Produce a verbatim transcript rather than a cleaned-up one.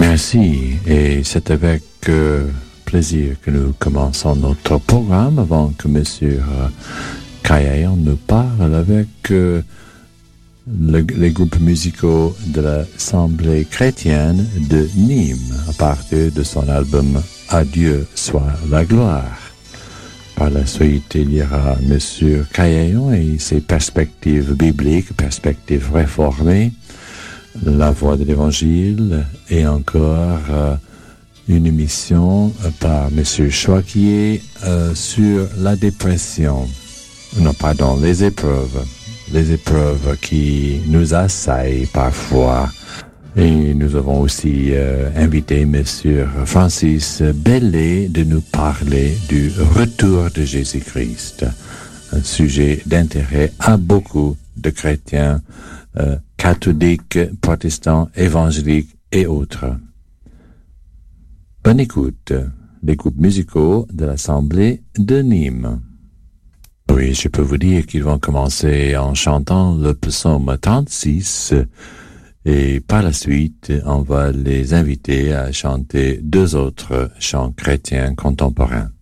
Merci, et c'est avec euh, plaisir que nous commençons notre programme avant que M. Euh, Kayayan nous parle avec euh, le, les groupes musicaux de l'Assemblée chrétienne de Nîmes à partir de son album Adieu soit la gloire. Par la suite, il y aura M. Kayayan et ses perspectives bibliques, perspectives réformées, la voix de l'Évangile et encore euh, une émission par M. Choaquier euh, sur la dépression. Non, pardon, les épreuves. Les épreuves qui nous assaillent parfois. Et nous avons aussi euh, invité M. Francis Bellet de nous parler du retour de Jésus-Christ. Un sujet d'intérêt à beaucoup de chrétiens euh, catholiques, protestants, évangéliques et autres. Bonne écoute, les groupes musicaux de l'Assemblée de Nîmes. Oui, je peux vous dire qu'ils vont commencer en chantant le psaume trente-six et par la suite, on va les inviter à chanter deux autres chants chrétiens contemporains.